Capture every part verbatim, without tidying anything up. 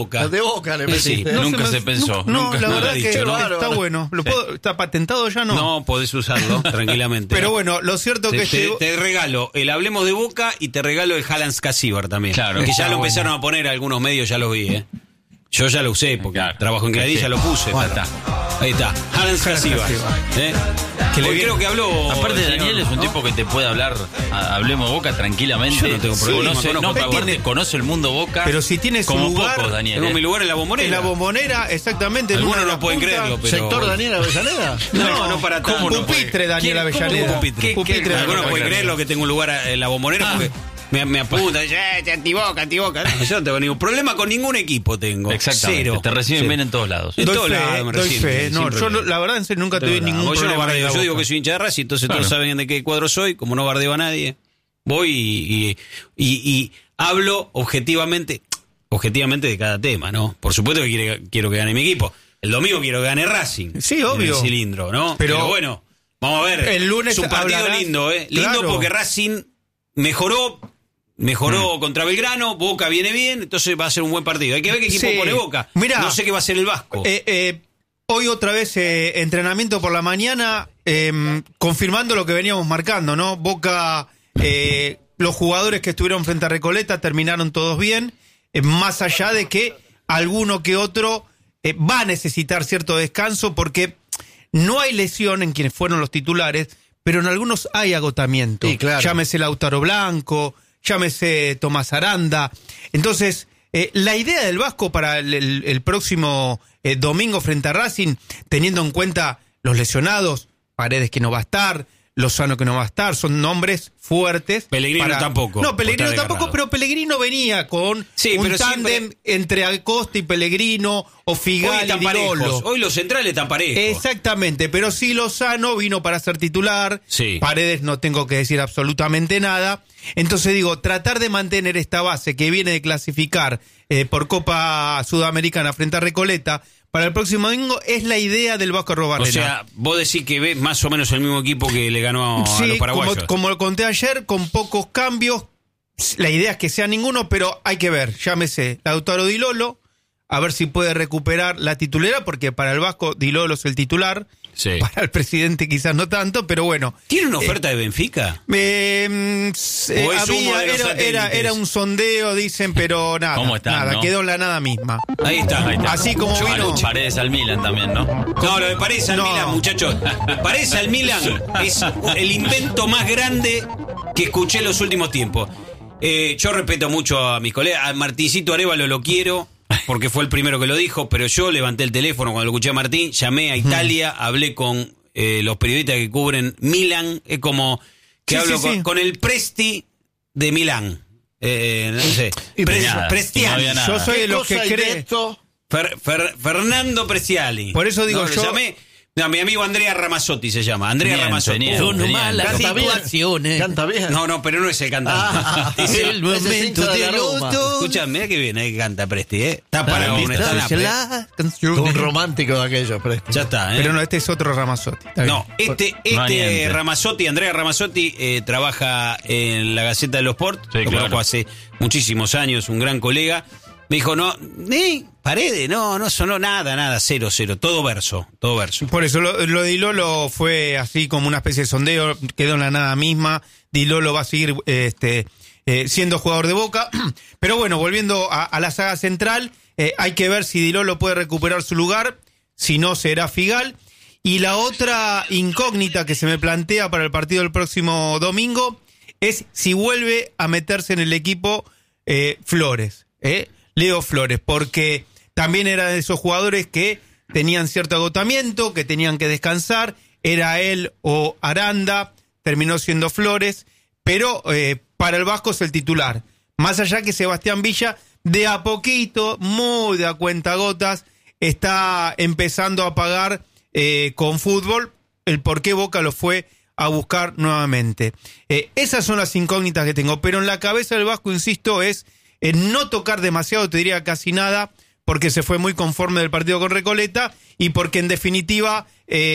Boca. Los de Boca le Sí, metiste. no nunca se, me, se pensó. No, nunca la no verdad lo he que, dicho, ¿no? que está bueno. ¿Lo puedo, ¿Está patentado ya? No. No, podés usarlo tranquilamente. Pero bueno, lo cierto te, que te, este... te regalo el Hablemos de Boca y te regalo el Haaland Casibar también. Claro. Que ya lo bueno. empezaron a poner algunos medios, ya los vi, ¿eh? Yo ya lo usé porque Claro. trabajo en Cladilla, Sí. lo puse. Bueno. Ahí está. Ahí está. Haaland Casibar. ¿Eh? Que le Hoy viene- creo que habló. Aparte, el señor, Daniel es un ¿no? tipo que te puede hablar, a- hablemos Boca tranquilamente. Yo no tengo problema, Conoce, conozco. no, pero Él aparte tiene- conoce el mundo Boca. Pero si tiene su como lugar, pocos, Daniel. Tengo ¿eh? mi lugar en la Bombonera. En la Bombonera, exactamente. en Algunos una de no las pueden puntas. creerlo, pero. ¿Sector Daniel Avellaneda? No, no para tanto. ¿Cómo no puede? Pupitre, Daniel ¿Qué- Avellaneda. cómo pupitre? ¿Qué- Pupitre, qué- Daniel Algunos pueden Avellaneda. creerlo que tengo un lugar en la Bombonera Ah. porque me, me apuntan. Eh, te antiboca, antiboca. No, yo no tengo ningún problema con ningún equipo. Tengo. Exactamente. Cero. Te reciben Cero. bien en todos lados. En Doy todos fe, lados me doy reciben fe. bien, No, siempre yo bien. lo- la verdad en serio nunca De tuve verdad. ningún Vos, yo problema. no bardeo. de la Yo digo Boca. que soy hincha de Racing, entonces Claro. todos saben de qué cuadro soy. Como no bardeo a nadie, voy y, y, y, y hablo objetivamente, objetivamente de cada tema, ¿no? Por supuesto que quiere, quiero que gane mi equipo. El domingo quiero que gane Racing. Sí, obvio. En el cilindro, ¿no? Pero- Pero, bueno, vamos a ver. El lunes es un partido hablarás- lindo, ¿eh? Lindo Claro. porque Racing mejoró. Mejoró contra Belgrano, Boca viene bien, entonces va a ser un buen partido. Hay que ver qué equipo Sí. pone Boca. Mirá. No sé qué va a ser el Vasco. Eh, eh, hoy otra vez eh, entrenamiento por la mañana, eh, confirmando lo que veníamos marcando, ¿no? Boca, eh, los jugadores que estuvieron frente a Recoleta terminaron todos bien, eh, más allá de que alguno que otro eh, va a necesitar cierto descanso porque no hay lesión en quienes fueron los titulares, pero en algunos hay agotamiento. Sí, claro. Llámese Lautaro Blanco, llámese Tomás Aranda. Entonces, eh, la idea del Vasco para el, el- el próximo eh, domingo frente a Racing, teniendo en cuenta los lesionados, Paredes que no va a estar, Lozano que no va a estar, son nombres fuertes. Pellegrino tampoco, No, Pellegrino por estar tampoco, desgarrado. pero Pellegrino venía con Sí, un pero tándem siempre- entre Acosta y Pellegrino, o Hoy Figal están y parejos. Dirolo. Hoy los centrales están parejos. Exactamente, pero sí Lozano vino para ser titular. Sí. Paredes no tengo que decir absolutamente nada. Entonces digo, tratar de mantener esta base que viene de clasificar eh, por Copa Sudamericana frente a Recoleta para el próximo domingo es la idea del Vasco O Arrobarrena. sea, vos decís que ves más o menos el mismo equipo que le ganó a sí, los paraguayos. como, como lo conté ayer, con pocos cambios. La idea es que sea ninguno, pero hay que ver. Llámese Lautaro Di Lolo, a ver si puede recuperar la titularidad, porque para el Vasco Di Lolo es el titular. Sí. Para el presidente quizás no tanto, pero bueno. ¿Tiene una oferta de Benfica? Eh, mm, eh, ¿O es humo había- de los era, era, satélites? era un sondeo, dicen, pero nada, ¿Cómo están, nada, no? quedó en la nada misma. Ahí está. Ahí está. Así como Al- vino- Paredes al Milan también, ¿no? No, lo de Paredes al No. Milan, muchachos. Paredes al Milan es el invento más grande que escuché en los últimos tiempos. Eh, yo respeto mucho a mis colegas. A Martincito Arévalo lo quiero, porque fue el primero que lo dijo, pero yo levanté el teléfono cuando lo escuché a Martín, llamé a Italia, hablé con eh, los periodistas que cubren Milan, es como que Sí, hablo sí, con, sí. con el Presti de Milán. Eh, no sé. Y Pres- nada, Prestiani. y no había nada. Yo soy de los que cosa hay de cree. esto? Fer- Fer- Fernando Prestiali. Por eso digo No, lo yo- llamé- no, mi amigo Andrea Ramazzotti se llama. Andrea Niente, Ramazzotti. niente, Son niente. nomás las Canta bien. situaciones. Canta bien. No, no, pero no es el cantante. Ah, Es el- el momento de la Roma. Escucha, mira que bien ahí canta Presti, ¿eh? Está Para para un mostrar stand-up, ¿eh? la canción. Un romántico de aquellos, Presti. Ya está, ¿eh? Pero no, este es otro Ramazzotti. está bien. No, este, No, este niente. Ramazzotti, Andrea Ramazzotti, eh, trabaja en la Gaceta de los Sport. Sí, lo claro. conozco hace muchísimos años, un gran colega. Me dijo, no, ¿eh? Paredes, no, no sonó nada, nada, cero, cero, todo verso, todo verso. Por eso lo, lo de Di Lolo fue así como una especie de sondeo, quedó en la nada misma. Di Lolo va a seguir este, eh, siendo jugador de Boca. Pero bueno, volviendo a, a la saga central, eh, hay que ver si Di Lolo puede recuperar su lugar, si no será Figal. Y la otra incógnita que se me plantea para el partido del próximo domingo es si vuelve a meterse en el equipo eh, Flores, eh, Leo Flores, porque también era de esos jugadores que tenían cierto agotamiento, que tenían que descansar, era él o Aranda, terminó siendo Flores, pero eh, para el Vasco es el titular. Más allá que Sebastián Villa, de a poquito, muy de a cuentagotas, está empezando a pagar eh, con fútbol el por qué Boca lo fue a buscar nuevamente. Eh, esas son las incógnitas que tengo, pero en la cabeza del Vasco, insisto, es eh, no tocar demasiado, te diría casi nada, porque se fue muy conforme del partido con Recoleta y porque en definitiva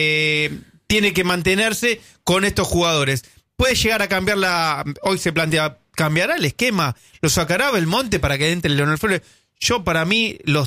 eh, tiene que mantenerse con estos jugadores. Puede llegar a cambiar la... Hoy se plantea, ¿cambiará el esquema? ¿Lo sacará Belmonte para que entre Leonel Flores? Yo, para mí, los